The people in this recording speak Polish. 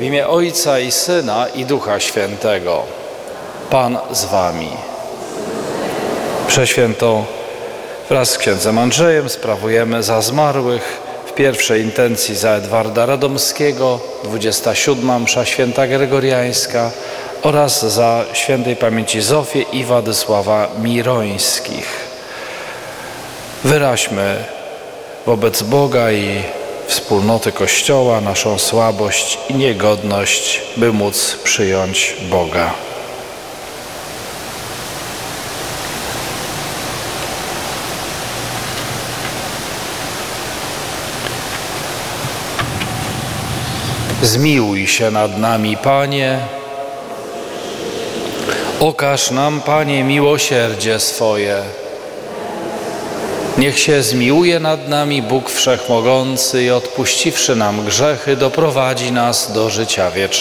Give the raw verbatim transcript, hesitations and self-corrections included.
imię Ojca i Syna i Ducha Świętego. Pan z wami. Przeświętą wraz z księdzem Andrzejem sprawujemy za zmarłych w pierwszej intencji za Edwarda Radomskiego, dwudziesta siódma msza święta gregoriańska oraz za świętej pamięci Zofię i Władysława Mirońskich. Wyraźmy wobec Boga i wspólnoty Kościoła naszą słabość i niegodność, by móc przyjąć Boga. Zmiłuj się nad nami, Panie. Okaż nam, Panie, miłosierdzie swoje. Niech się zmiłuje nad nami Bóg Wszechmogący i odpuściwszy nam grzechy, doprowadzi nas do życia wiecznego.